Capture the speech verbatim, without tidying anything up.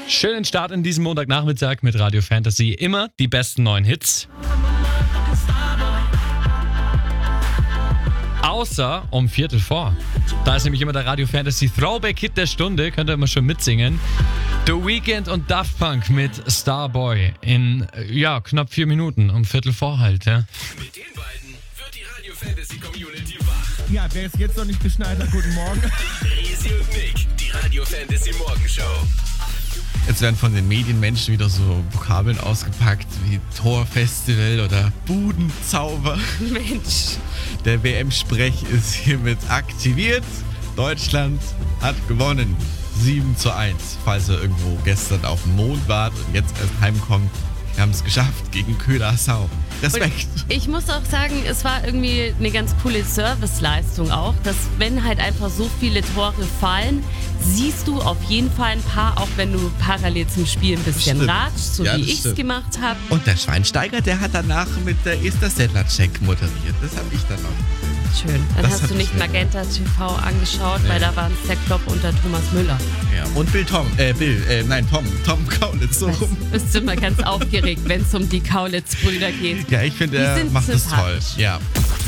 Schönen Start in diesem Montagnachmittag mit Radio Fantasy. Immer die besten neuen Hits. Außer um Viertel vor. Da ist nämlich immer der Radio Fantasy Throwback Hit der Stunde. Könnt ihr immer schon mitsingen. The Weeknd und Daft Punk mit Starboy in, ja, knapp vier Minuten. Um Viertel vor halt, ja. Mit den beiden wird die Radio Fantasy Community wach. Ja, wer ist jetzt noch nicht geschneit hat, guten Morgen. Resi und Nick, die Radio Fantasy Morgenshow. Jetzt werden von den Medienmenschen wieder so Vokabeln ausgepackt wie Torfestival oder Budenzauber. Mensch. Der W M-Sprech ist hiermit aktiviert. Deutschland hat gewonnen. sieben zu eins. Falls ihr irgendwo gestern auf dem Mond wart und jetzt erst heimkommt. Wir haben es geschafft gegen Ködersau. Respekt. Und ich muss auch sagen, es war irgendwie eine ganz coole Serviceleistung auch, dass wenn halt einfach so viele Tore fallen, siehst du auf jeden Fall ein paar, auch wenn du parallel zum Spiel ein bisschen Stimmt. ratschst, so Ja, wie das ich es stimmt. gemacht habe. Und der Schweinsteiger, der hat danach mit der Esther Sedlacek moderiert. Das habe ich dann noch. Schön. Dann Das hast hat du nicht mich sehr Magenta T V angeschaut, Nee. weil da war ein Sektclub unter Thomas Müller. Ja. Und Bill Tom, äh, Bill, äh, nein, Tom, Tom Kaulitz, so rum. Bist du immer ganz aufgeregt, wenn es um die Kaulitz-Brüder geht. Ja, ich finde, Die er sind macht es toll. sympathisch. Ja.